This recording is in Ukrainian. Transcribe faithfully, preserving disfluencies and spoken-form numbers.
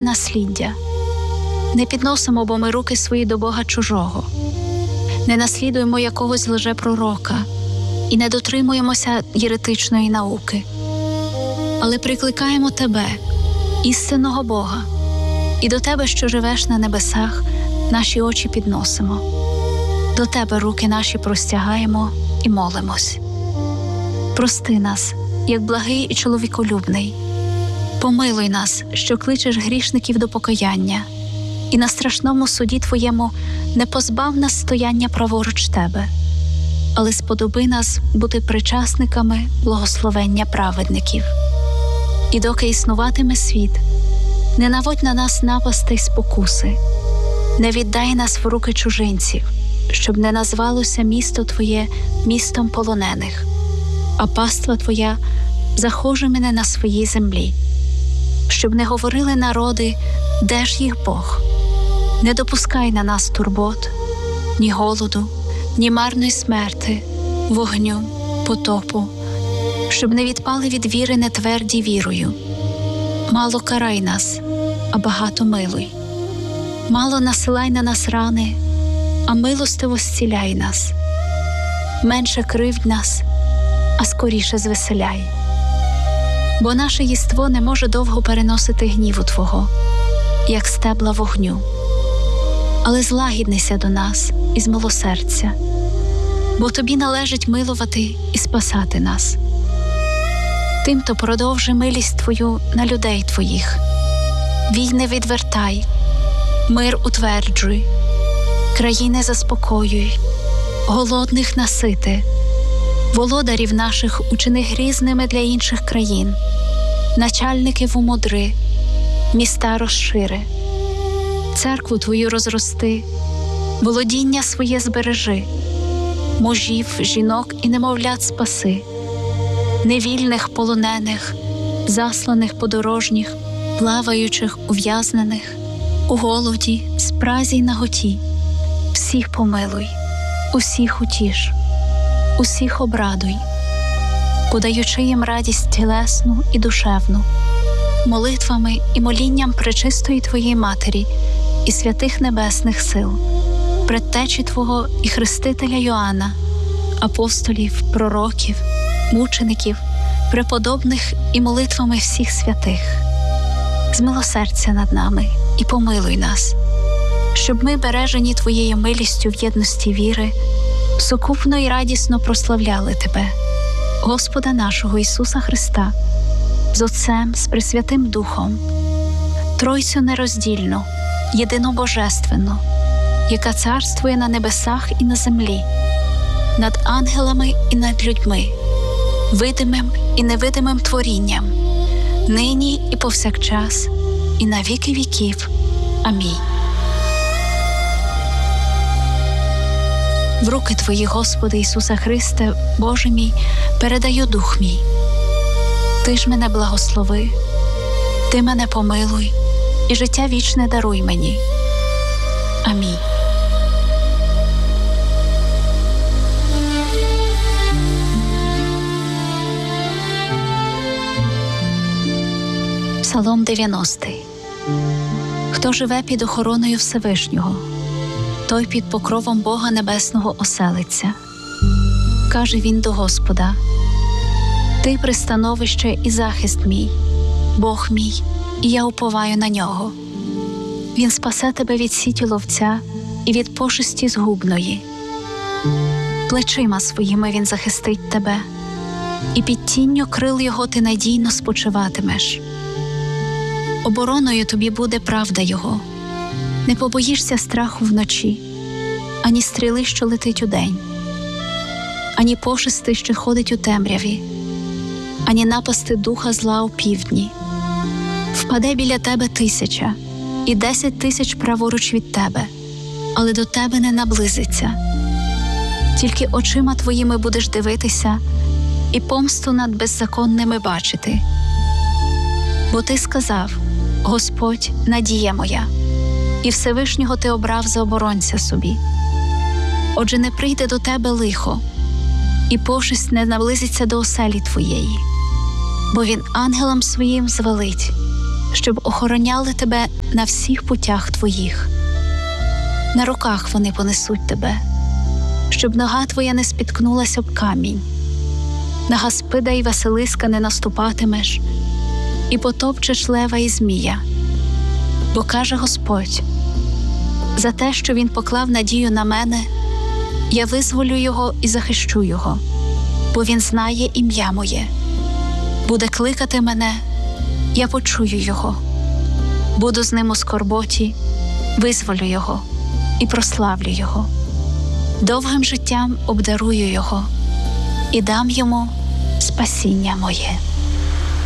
насліддя. Не підносимо, бо ми руки свої до Бога чужого. Не наслідуємо якогось лжепророка і не дотримуємося єретичної науки. Але прикликаємо Тебе, істинного Бога, і до Тебе, що живеш на небесах, наші очі підносимо. До Тебе руки наші простягаємо і молимось. Прости нас, як благий і чоловіколюбний. Помилуй нас, що кличеш грішників до покаяння, і на страшному суді Твоєму не позбав нас стояння праворуч Тебе, але сподоби нас бути причасниками благословення праведників. І доки існуватиме світ, не наводь на нас напасти й спокуси, не віддай нас в руки чужинців, щоб не назвалося місто Твоє містом полонених, а паства Твоя захожими не на своїй землі. Щоб не говорили народи, де ж їх Бог. Не допускай на нас турбот, ні голоду, ні марної смерти, вогню, потопу, щоб не відпали від віри нетверді вірою. Мало карай нас, а багато милуй. Мало насилай на нас рани, а милостиво зціляй нас. Менше кривдь нас, а скоріше звеселяй. Бо наше єство не може довго переносити гніву Твого, як стебла вогню. Але злагіднися до нас із милосердя, бо Тобі належить милувати і спасати нас. Тимто продовжи милість Твою на людей Твоїх. Війни відвертай, мир утверджуй, країни заспокоюй, голодних насити, володарів наших учини грізними для інших країн, начальників умудри, міста розшири. Церкву Твою розрости, володіння своє збережи, мужів, жінок і немовлят спаси, невільних полонених, засланих подорожніх, плаваючих, ув'язнених, у голоді, спразі й наготі. Всіх помилуй, усіх утіш, усіх обрадуй, подаючи їм радість тілесну і душевну, молитвами і молінням пречистої Твоєї Матері і святих небесних сил, предтечі Твого і хрестителя Йоанна, апостолів, пророків, мучеників, преподобних і молитвами всіх святих. Змилосердься над нами і помилуй нас, щоб ми, бережені Твоєю милістю в єдності віри, сукупно і радісно прославляли Тебе, Господа нашого Ісуса Христа, з Отцем, з Пресвятим Духом, Тройцю нероздільну, єдинобожественну, яка царствує на небесах і на землі, над ангелами і над людьми, видимим і невидимим творінням, нині і повсякчас, і на віки віків. Амінь. В руки Твої, Господи Ісуса Христе, Боже мій, передаю дух мій. Ти ж мене благослови, Ти мене помилуй, і життя вічне даруй мені. Амінь. Псалом дев'яностий. Хто живе під охороною Всевишнього, той під покровом Бога Небесного оселиться. Каже він до Господа: Ти пристановище і захист мій, Бог мій, і я уповаю на нього. Він спасе тебе від сіті ловця і від пошесті згубної. Плечима своїми він захистить тебе, і під тінню крил його ти надійно спочиватимеш. Обороною тобі буде правда його. Не побоїшся страху вночі, ані стріли, що летить удень, ані пошести, що ходить у темряві, ані напасти духа зла у півдні. Впаде біля тебе тисяча, і десять тисяч праворуч від тебе, але до тебе не наблизиться. Тільки очима твоїми будеш дивитися і помсту над беззаконними бачити. Бо ти сказав: Господь – надія моя, і Всевишнього ти обрав за оборонця собі. Отже, не прийде до тебе лихо, і пошесть не наблизиться до оселі твоєї, бо він ангелам своїм звелить, щоб охороняли тебе на всіх путях твоїх. На руках вони понесуть тебе, щоб нога твоя не спіткнулась об камінь. На Гаспида й Василиска не наступатимеш, і потопчеш лева і змія. Бо каже Господь: за те, що він поклав надію на мене, я визволю його і захищу його, бо він знає ім'я моє. Буде кликати мене, я почую його. Буду з ним у скорботі, визволю його і прославлю його. Довгим життям обдарую його і дам йому спасіння моє.